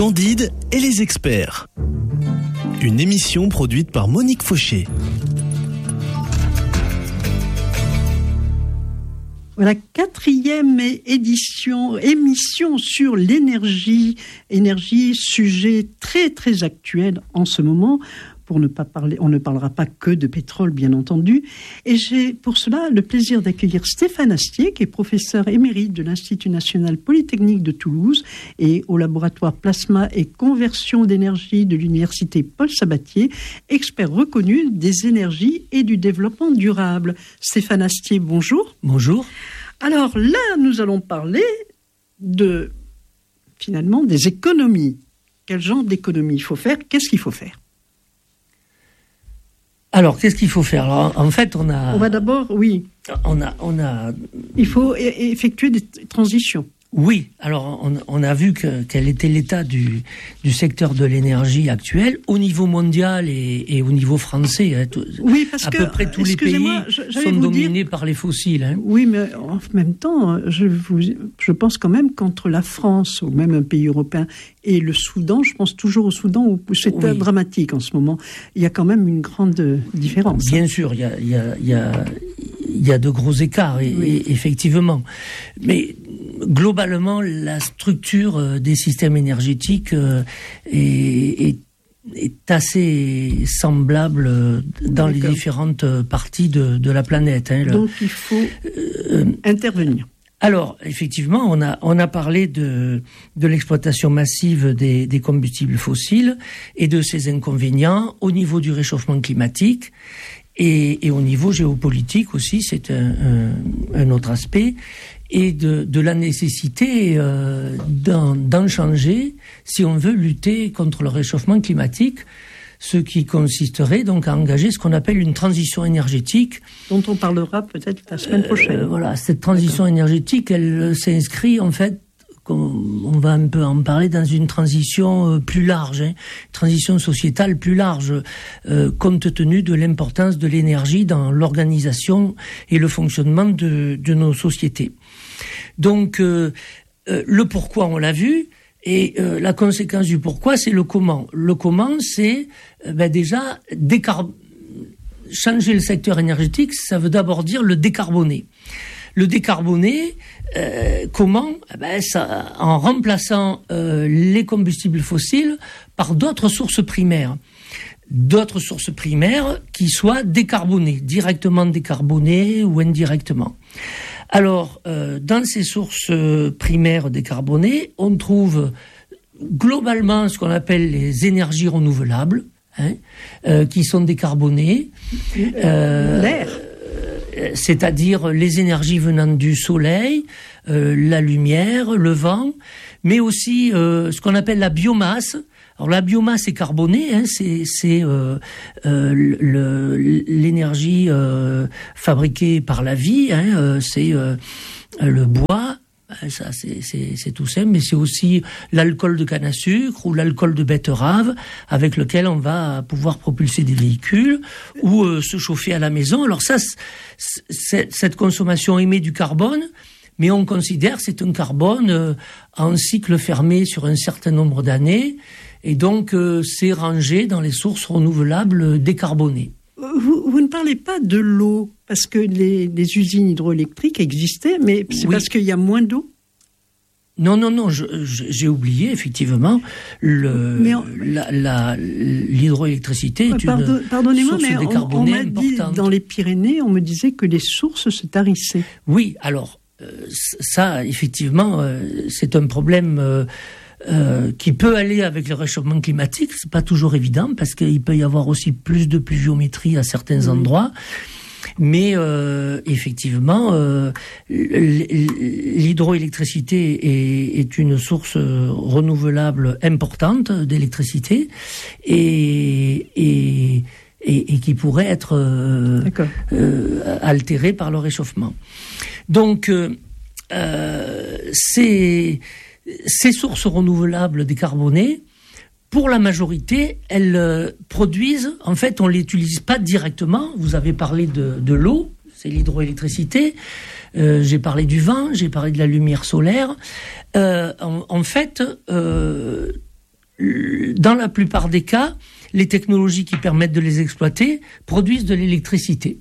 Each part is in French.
Candide et les experts. Une émission produite par Monique Fauché. Voilà, 4e émission sur l'énergie. Énergie, sujet très très actuel en ce moment. Pour ne pas parler, on ne parlera pas que de pétrole, bien entendu. Et j'ai pour cela le plaisir d'accueillir Stéphane Astier, qui est professeur émérite de l'Institut national polytechnique de Toulouse et au laboratoire plasma et conversion d'énergie de l'université Paul Sabatier, expert reconnu des énergies et du développement durable. Stéphane Astier, bonjour. Bonjour. Alors là, nous allons parler finalement des économies. Quel genre d'économie il faut faire? Qu'est-ce qu'il faut faire? Alors, qu'est-ce qu'il faut faire? Alors, en fait, on va d'abord, oui. Il faut effectuer des transitions. Oui. Alors, on a vu quel était l'état du secteur de l'énergie actuel au niveau mondial et au niveau français. Hein, oui, parce que à peu près tous les pays sont dominés par les fossiles. Hein. Oui, mais en même temps, je pense quand même qu'entre la France ou même un pays européen et le Soudan, je pense toujours au Soudan où c'est dramatique en ce moment. Il y a quand même une grande différence. Bien sûr, il y a de gros écarts, effectivement. Mais globalement, la structure des systèmes énergétiques est assez semblable dans les différentes parties de la planète. Hein. Donc il faut intervenir. Alors, effectivement, on a parlé de l'exploitation massive des combustibles fossiles et de ses inconvénients au niveau du réchauffement climatique et au niveau géopolitique aussi, c'est un autre aspect, et de la nécessité d'en changer si on veut lutter contre le réchauffement climatique, ce qui consisterait donc à engager ce qu'on appelle une transition énergétique. Dont on parlera peut-être la semaine prochaine. Voilà, cette transition énergétique, elle s'inscrit en fait, on va un peu en parler, dans une transition plus large, transition sociétale plus large, compte tenu de l'importance de l'énergie dans l'organisation et le fonctionnement de nos sociétés. Donc, le pourquoi, on l'a vu. Et la conséquence du pourquoi, c'est le comment. Le comment, c'est déjà changer le secteur énergétique, ça veut d'abord dire le décarboner. Le décarboner, comment? En remplaçant les combustibles fossiles par d'autres sources primaires. D'autres sources primaires qui soient décarbonées, directement décarbonées ou indirectement. Alors, dans ces sources primaires décarbonées, on trouve globalement ce qu'on appelle les énergies renouvelables, qui sont décarbonées. L'air. C'est-à-dire les énergies venant du soleil, la lumière, le vent, mais aussi ce qu'on appelle la biomasse. Alors la biomasse est carbonée, c'est l'énergie fabriquée par la vie, c'est le bois, ça c'est tout simple, mais c'est aussi l'alcool de canne à sucre ou l'alcool de betterave avec lequel on va pouvoir propulser des véhicules ou se chauffer à la maison. Alors ça, cette consommation émet du carbone, mais on considère que c'est un carbone en cycle fermé sur un certain nombre d'années. Et donc, c'est rangé dans les sources renouvelables décarbonées. Vous ne parlez pas de l'eau, parce que les usines hydroélectriques existaient, mais c'est parce qu'il y a moins d'eau? Non, j'ai oublié, effectivement, l'hydroélectricité est une source décarbonée importante. On m'a dit, dans les Pyrénées, on me disait que les sources se tarissaient. Oui, alors, ça, effectivement, c'est un problème... qui peut aller avec le réchauffement climatique, c'est pas toujours évident parce qu'il peut y avoir aussi plus de pluviométrie à certains endroits, mais effectivement l'hydroélectricité est une source renouvelable importante d'électricité et qui pourrait être altérée par le réchauffement. Donc ces sources renouvelables décarbonées, pour la majorité, elles produisent, en fait, on ne les utilise pas directement. Vous avez parlé de l'eau, c'est l'hydroélectricité. J'ai parlé du vent, j'ai parlé de la lumière solaire. En fait, dans la plupart des cas, les technologies qui permettent de les exploiter produisent de l'électricité.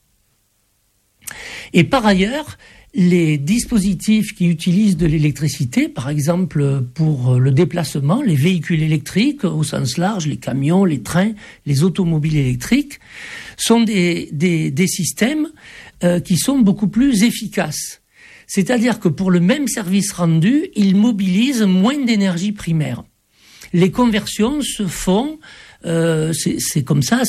Et par ailleurs, les dispositifs qui utilisent de l'électricité, par exemple pour le déplacement, les véhicules électriques au sens large, les camions, les trains, les automobiles électriques, sont des systèmes qui sont beaucoup plus efficaces. C'est-à-dire que pour le même service rendu, ils mobilisent moins d'énergie primaire. Les conversions se font, c'est comme ça,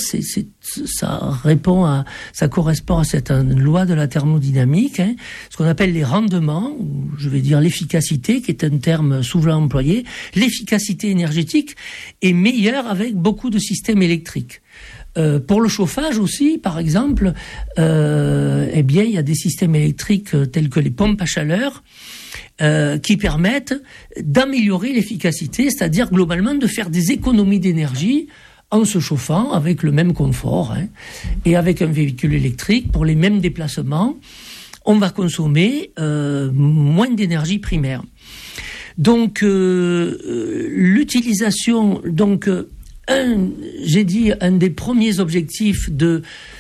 ça correspond à cette loi de la thermodynamique, ce qu'on appelle les rendements, ou je vais dire l'efficacité, qui est un terme souvent employé. L'efficacité énergétique est meilleure avec beaucoup de systèmes électriques. Pour le chauffage aussi, par exemple, il y a des systèmes électriques tels que les pompes à chaleur qui permettent d'améliorer l'efficacité, c'est-à-dire globalement de faire des économies d'énergie en se chauffant avec le même confort, et avec un véhicule électrique pour les mêmes déplacements, on va consommer moins d'énergie primaire. Donc l'utilisation, j'ai dit un des premiers objectifs de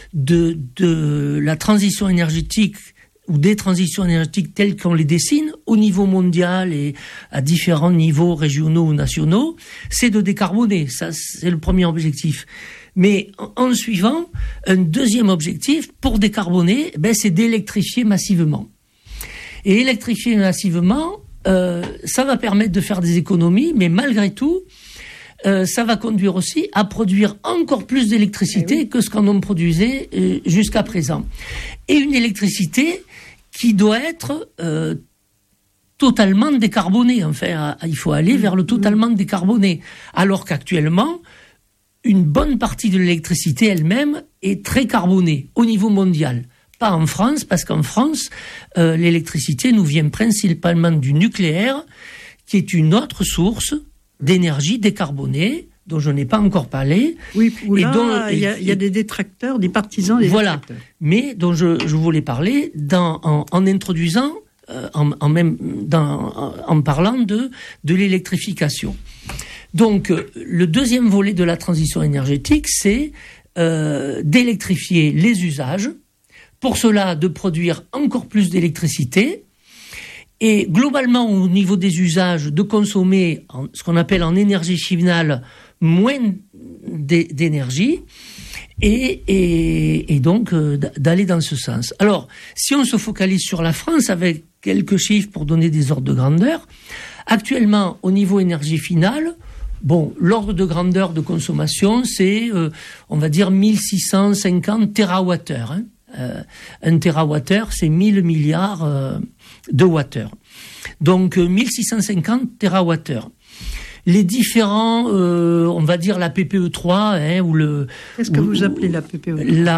la transition énergétique ou des transitions énergétiques telles qu'on les dessine au niveau mondial et à différents niveaux régionaux ou nationaux, c'est de décarboner. Ça, c'est le premier objectif. Mais en suivant, un deuxième objectif pour décarboner, c'est d'électrifier massivement. Et électrifier massivement, ça va permettre de faire des économies, mais malgré tout, ça va conduire aussi à produire encore plus d'électricité que ce qu'on en produisait jusqu'à présent. Et une électricité qui doit être totalement décarbonée. Enfin, il faut aller vers le totalement décarboné. Alors qu'actuellement, une bonne partie de l'électricité elle-même est très carbonée au niveau mondial. Pas en France, parce qu'en France, l'électricité nous vient principalement du nucléaire, qui est une autre source d'énergie décarbonée, dont je n'ai pas encore parlé. Oui, il y a des détracteurs, des partisans des détracteurs. Mais dont je voulais parler en introduisant, en parlant de l'électrification. Donc, le deuxième volet de la transition énergétique, c'est d'électrifier les usages, pour cela de produire encore plus d'électricité, et globalement, au niveau des usages, de consommer ce qu'on appelle en énergie finale moins d'énergie et donc d'aller dans ce sens. Alors, si on se focalise sur la France avec quelques chiffres pour donner des ordres de grandeur, actuellement, au niveau énergie finale, l'ordre de grandeur de consommation, c'est, on va dire, 1650 TWh. Un TWh, c'est 1000 milliards de wattheures. Donc 1650 TWh. Les différents, on va dire la PPE3, ou le... Qu'est-ce que vous appelez la PPE3 ?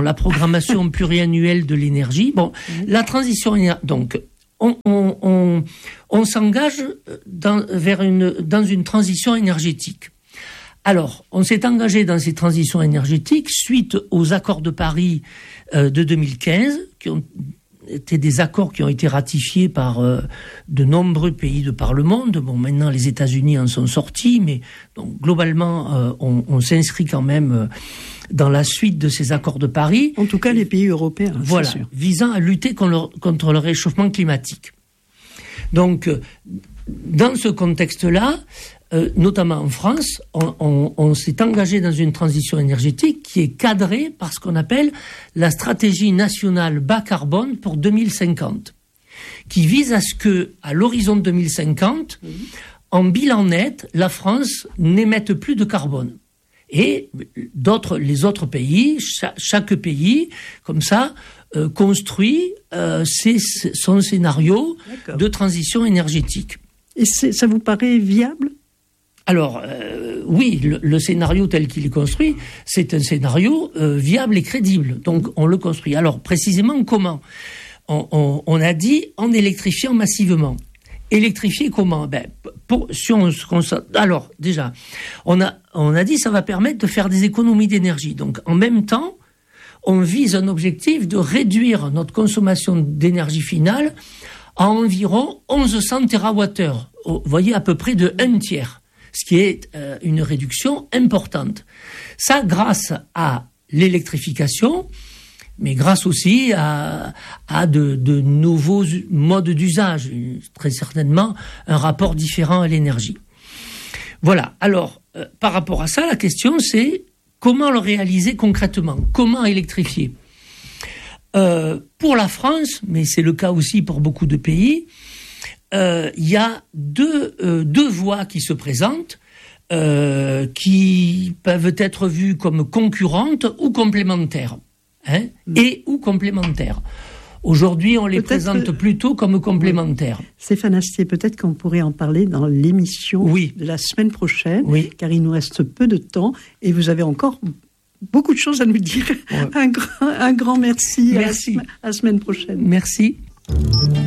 La programmation pluriannuelle de l'énergie. La transition énergétique. Donc, on s'engage dans une transition énergétique. Alors, on s'est engagé dans ces transitions énergétiques suite aux accords de Paris de 2015, qui ont été des accords qui ont été ratifiés par de nombreux pays de par le monde. Maintenant, les États-Unis en sont sortis, mais donc, globalement, on s'inscrit quand même dans la suite de ces accords de Paris. En tout cas, les pays européens, voilà, c'est sûr. Visant à lutter contre le réchauffement climatique. Donc, dans ce contexte-là, notamment en France, on s'est engagé dans une transition énergétique qui est cadrée par ce qu'on appelle la stratégie nationale bas carbone pour 2050, qui vise à ce que, à l'horizon 2050, en bilan net, la France n'émette plus de carbone. Et les autres pays, chaque pays, comme ça, construit son scénario de transition énergétique. Et ça vous paraît viable ? Alors, oui, le scénario tel qu'il est construit, c'est un scénario viable et crédible. Donc, on le construit. Alors, précisément, comment ? On a dit en électrifiant massivement. Électrifier comment ? Alors, déjà, on a dit ça va permettre de faire des économies d'énergie. Donc, en même temps, on vise un objectif de réduire notre consommation d'énergie finale à environ 1100 TWh. Vous voyez, à peu près de 1 tiers. ce qui est une réduction importante. Ça, grâce à l'électrification, mais grâce aussi à de nouveaux modes d'usage, très certainement un rapport différent à l'énergie. Voilà. Alors, par rapport à ça, la question c'est comment le réaliser concrètement ? Comment électrifier ? Pour la France, mais c'est le cas aussi pour beaucoup de pays, il y a deux voies qui se présentent, qui peuvent être vues comme concurrentes ou complémentaires, et ou complémentaires. Aujourd'hui, on les présente plutôt comme complémentaires. Stéphane Astier, peut-être qu'on pourrait en parler dans l'émission de la semaine prochaine, car il nous reste peu de temps et vous avez encore beaucoup de choses à nous dire. Ouais. Un grand merci. À la semaine prochaine. Merci.